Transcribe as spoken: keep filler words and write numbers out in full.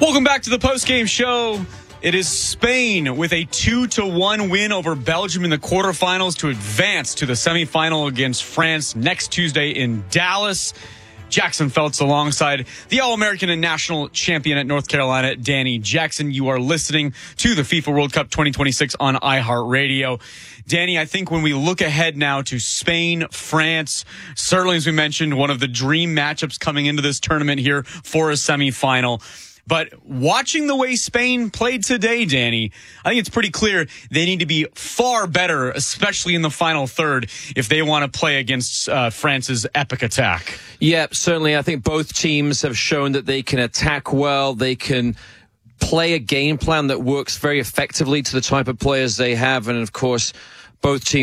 Welcome back to the post-game show. It is Spain with a two to one win over Belgium in the quarterfinals to advance to the semifinal against France next Tuesday in Dallas. Jackson Feltz alongside the All-American and national champion at North Carolina, Danny Jackson. You are listening to the FIFA World Cup twenty twenty-six on iHeartRadio. Danny, I think when we look ahead now to Spain, France, certainly as we mentioned, one of the dream matchups coming into this tournament here for a semifinal. But watching the way Spain played today, Danny, I think it's pretty clear they need to be far better, especially in the final third, if they want to play against uh, France's epic attack. Yeah, certainly. I think both teams have shown that they can attack well. They can play a game plan that works very effectively to the type of players they have. And, of course, both teams